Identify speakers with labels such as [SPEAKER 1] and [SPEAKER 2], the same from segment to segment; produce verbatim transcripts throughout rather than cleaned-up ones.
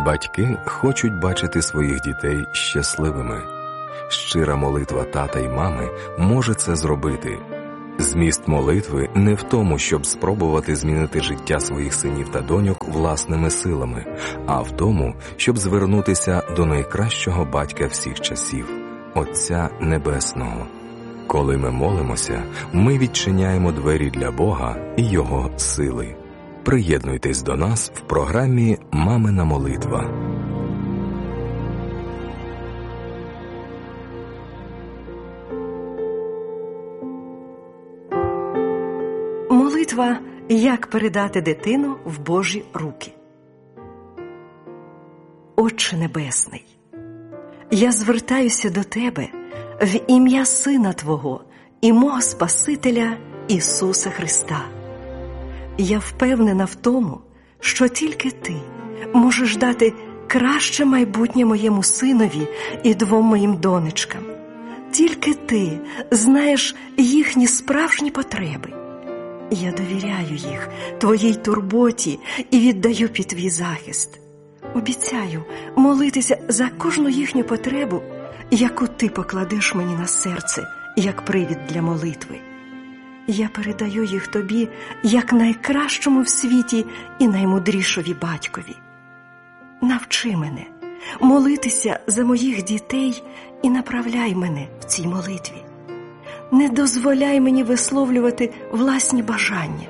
[SPEAKER 1] Батьки хочуть бачити своїх дітей щасливими. Щира молитва тата й мами може це зробити. Зміст молитви не в тому, щоб спробувати змінити життя своїх синів та доньок власними силами, а в тому, щоб звернутися до найкращого батька всіх часів – Отця Небесного. Коли ми молимося, ми відчиняємо двері для Бога і Його сили. Приєднуйтесь до нас в програмі «Мамина молитва».
[SPEAKER 2] Молитва «Як передати дитину в Божі руки». Отче Небесний, я звертаюся до Тебе в ім'я Сина Твого і мого Спасителя Ісуса Христа. Я впевнена в тому, що тільки Ти можеш дати краще майбутнє моєму синові і двом моїм донечкам. Тільки Ти знаєш їхні справжні потреби. Я довіряю їх Твоїй турботі і віддаю під Твій захист. Обіцяю молитися за кожну їхню потребу, яку Ти покладеш мені на серце, як привід для молитви. Я передаю їх Тобі як найкращому в світі і наймудрішові батькові. Навчи мене молитися за моїх дітей і направляй мене в цій молитві. Не дозволяй мені висловлювати власні бажання.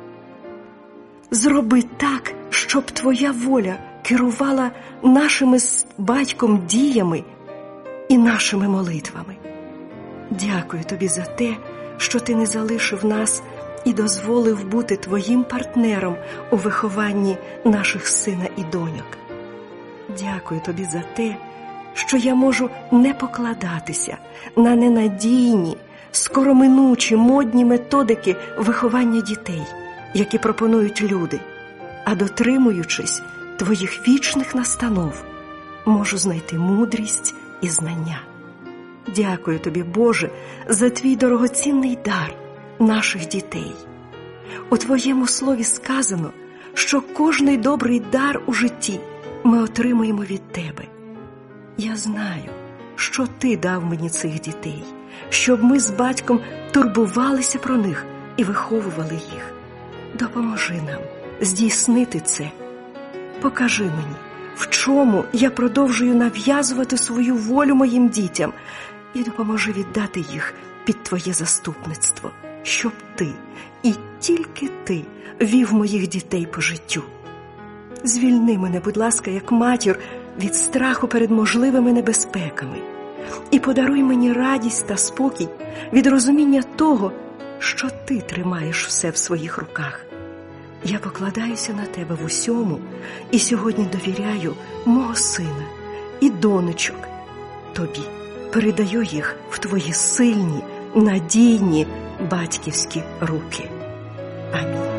[SPEAKER 2] Зроби так, щоб Твоя воля керувала нашими з батьком діями і нашими молитвами. Дякую Тобі за те, що Ти не залишив нас і дозволив бути Твоїм партнером у вихованні наших сина і доньок. Дякую Тобі за те, що я можу не покладатися на ненадійні, скороминучі, модні методики виховання дітей, які пропонують люди, а дотримуючись Твоїх вічних настанов, можу знайти мудрість і знання. Дякую Тобі, Боже, за Твій дорогоцінний дар наших дітей. У Твоєму слові сказано, що кожний добрий дар у житті ми отримуємо від Тебе. Я знаю, що Ти дав мені цих дітей, щоб ми з батьком турбувалися про них і виховували їх. Допоможи нам здійснити це. Покажи мені, в чому я продовжую нав'язувати свою волю моїм дітям, і допоможи віддати їх під Твоє заступництво, щоб Ти, і тільки Ти, вів моїх дітей по життю. Звільни мене, будь ласка, як матір, від страху перед можливими небезпеками, і подаруй мені радість та спокій від розуміння того, що Ти тримаєш все в своїх руках. Я покладаюся на Тебе в усьому і сьогодні довіряю мого сина і донечок Тобі. Передаю їх в Твої сильні, надійні батьківські руки. Амінь.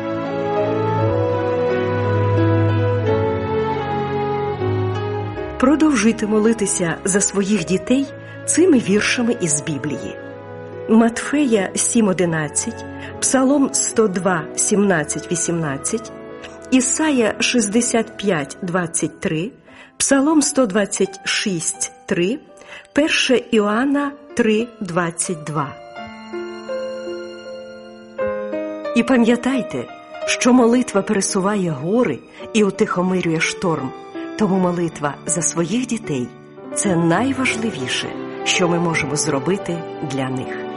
[SPEAKER 2] Продовжуйте молитися за своїх дітей цими віршами із Біблії. Матфея сім одинадцять, Псалом сто два сімнадцять вісімнадцять, Ісая шістдесят п'ять двадцять три, Псалом сто двадцять шість три, перше Іоанна три двадцять два. І пам'ятайте, що молитва пересуває гори і утихомирює шторм. Тому молитва за своїх дітей – це найважливіше, що ми можемо зробити для них.